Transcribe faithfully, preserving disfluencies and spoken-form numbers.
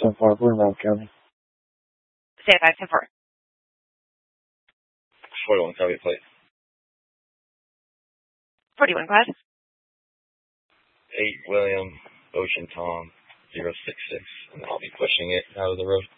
ten four, Blue Mountain County. Stand by, ten four. forty-one, copy plate. forty-one, class. eight William, Ocean Tom, zero six six, and I'll be pushing it out of the road.